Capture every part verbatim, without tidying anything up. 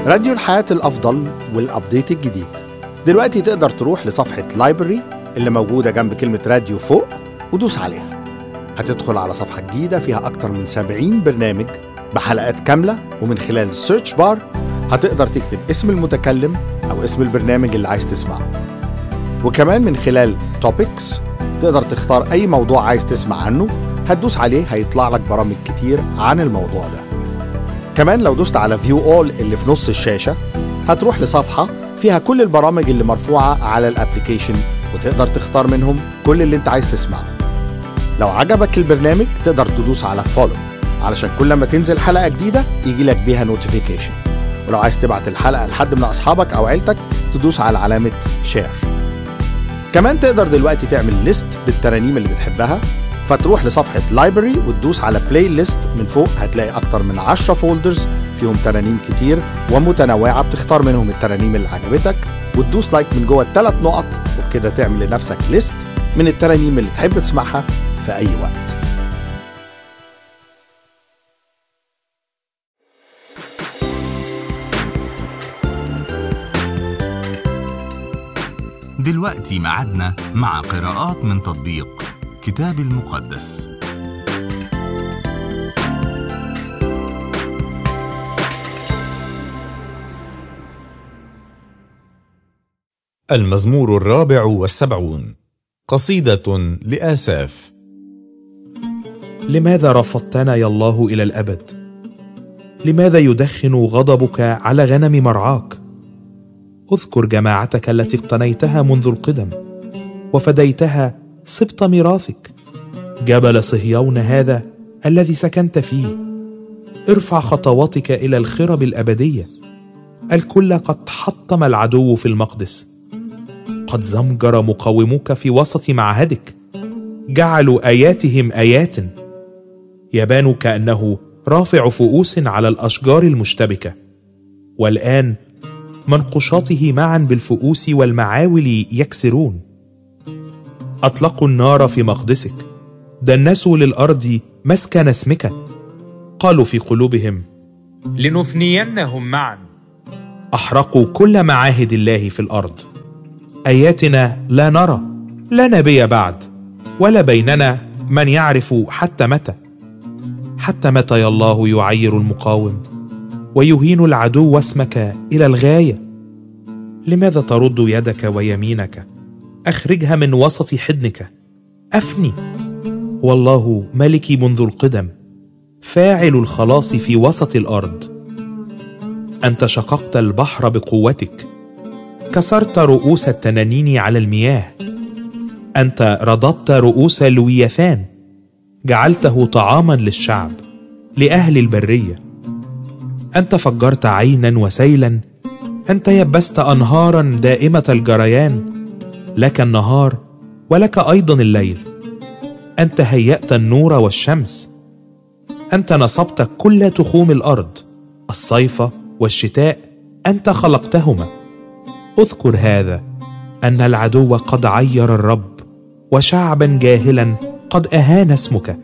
راديو الحياة الأفضل والأبديت الجديد. دلوقتي تقدر تروح لصفحة لايبرري اللي موجودة جنب كلمة راديو فوق ودوس عليها. هتدخل على صفحة جديدة فيها أكتر من سبعين برنامج بحلقات كاملة، ومن خلال السيرش بار هتقدر تكتب اسم المتكلم أو اسم البرنامج اللي عايز تسمعه. وكمان من خلال توبكس تقدر تختار أي موضوع عايز تسمع عنه، هتدوس عليه هيطلع لك برامج كتير عن الموضوع ده. كمان لو دوست على فيو اول اللي في نص الشاشة هتروح لصفحة فيها كل البرامج اللي مرفوعة على الابليكيشن، وتقدر تختار منهم كل اللي انت عايز تسمعه. لو عجبك البرنامج تقدر تدوس على فولو علشان كل ما تنزل حلقة جديدة يجي لك بيها نوتيفيكيشن. ولو عايز تبعت الحلقة لحد من أصحابك أو عيلتك تدوس على علامة شير. كمان تقدر دلوقتي تعمل ليست بالترانيم اللي بتحبها، فتروح لصفحة لايبرري وتدوس على بلاي ليست. من فوق هتلاقي أكتر من عشرة فولدرز فيهم ترانيم كتير ومتنوعة، بتختار منهم الترانيم اللي عجبتك وتدوس لايك من جوه الثلاث نقط، وبكده تعمل لنفسك ليست من الترانيم اللي تحب تسمعها في أي وقت. دلوقتي معادنا مع قراءات من تطبيق كتاب المقدس. المزمور الرابع والسبعون، قصيدة لآساف. لماذا رفضتنا يا الله إلى الأبد؟ لماذا يدخن غضبك على غنم مرعاك؟ اذكر جماعتك التي اقتنيتها منذ القدم وفديتها سبط ميراثك، جبل صهيون هذا الذي سكنت فيه. ارفع خطواتك إلى الخرب الأبدية. الكل قد حطم العدو في المقدس، قد زمجر مقاوموك في وسط معهدك، جعلوا آياتهم آيات. يبان كأنه رافع فؤوس على الأشجار المشتبكة، والآن منقشاته معا بالفؤوس والمعاول يكسرون. أطلقوا النار في مقدسك، دنسوا للأرض مسكن اسمك. قالوا في قلوبهم لنفنينهم معا. أحرقوا كل معاهد الله في الأرض. آياتنا لا نرى، لا نبي بعد، ولا بيننا من يعرف حتى متى. حتى متى يا الله يعير المقاوم ويهين العدو اسمك إلى الغاية؟ لماذا ترد يدك ويمينك؟ أخرجها من وسط حضنك. أفني. والله ملكي منذ القدم، فاعل الخلاص في وسط الأرض. أنت شققت البحر بقوتك، كسرت رؤوس التنانين على المياه. أنت رددت رؤوس لويثان، جعلته طعاما للشعب، لأهل البرية. أنت فجرت عينا وسيلا، أنت يبست أنهارا دائمة الجريان. لك النهار ولك أيضا الليل. أنت هيأت النور والشمس. أنت نصبت كل تخوم الأرض، الصيف والشتاء أنت خلقتهما. اذكر هذا، أن العدو قد عير الرب، وشعبا جاهلا قد أهان اسمك.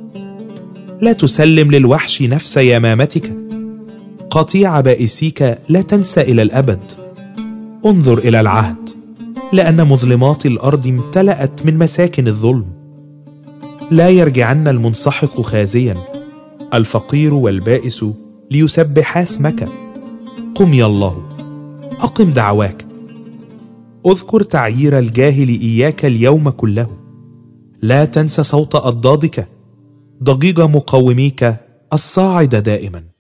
لا تسلم للوحش نفس يمامتك، قطيع بائسيك لا تنسى إلى الأبد. انظر إلى العهد، لأن مظلمات الأرض امتلأت من مساكن الظلم. لا يرجعن المنسحق خازيا، الفقير والبائس ليسبحا اسمك. قم يا الله، أقم دعواك. اذكر تعيير الجاهل إياك اليوم كله. لا تنس صوت أضدادك، ضجيج مقاوميك الصاعد دائما.